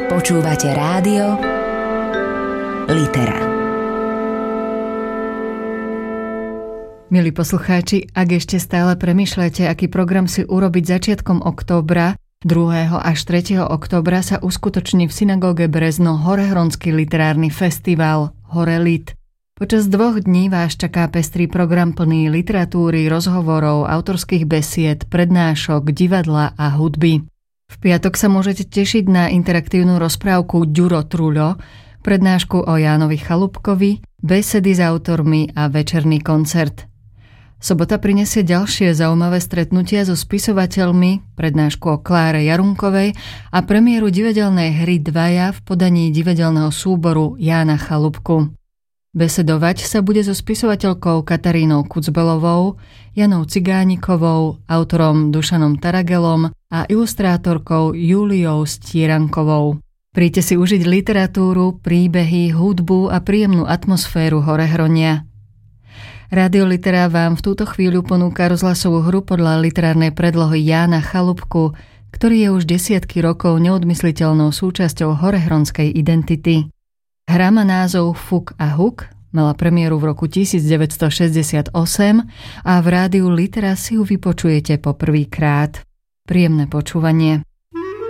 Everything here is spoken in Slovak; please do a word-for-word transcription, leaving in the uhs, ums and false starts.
Počúvate rádio Litera. Milí poslucháči, ak ešte stále premýšľate, aký program si urobiť začiatkom októbra, druhého až tretieho októbra sa uskutoční v synagóge Brezno Horehronský literárny festival Horelit. Počas dvoch dní vás čaká pestrý program plný literatúry, rozhovorov, autorských besied, prednášok, divadla a hudby. V piatok sa môžete tešiť na interaktívnu rozprávku Ďuro Truľo, prednášku o Jánovi Chalúbkovi, besedy s autormi a večerný koncert. Sobota prinesie ďalšie zaujímavé stretnutia so spisovateľmi, prednášku o Kláre Jarunkovej a premiéru divadelnej hry Dvaja v podaní divadelného súboru Jána Chalúbku. Besedovať sa bude so spisovateľkou Katarínou Kucbelovou, Janou Cigánikovou, autorom Dušanom Taragelom a ilustrátorkou Júliou Stírankovou. Príďte si užiť literatúru, príbehy, hudbu a príjemnú atmosféru Horehronia. Rádio Litera vám v túto chvíľu ponúka rozhlasovú hru podľa literárnej predlohy Jána Chalúbku, ktorý je už desiatky rokov neodmysliteľnou súčasťou horehronskej identity. Hra má názov Fuk a Huk, mala premiéru v roku devätnásťstošesťdesiatosem a v rádiu Litera si ju vypočujete po prvýkrát. Príjemné počúvanie.